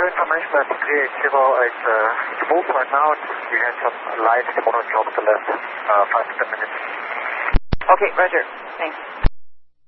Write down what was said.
information that 380 is smooth right now. We had some light in the morning job to left 5 to 10 minutes. Okay, Roger. Thanks.